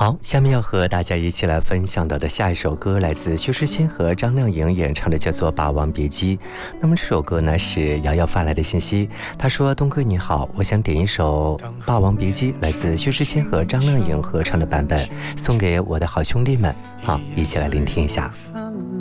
好，下面要和大家一起来分享到的下一首歌来自薛之谦和张靓颖演唱的，叫做《霸王别姬》。那么这首歌呢是瑶瑶发来的信息，她说：东哥你好，我想点一首《霸王别姬》，来自薛之谦和张靓颖合唱的版本，送给我的好兄弟们。好，一起来聆听一下。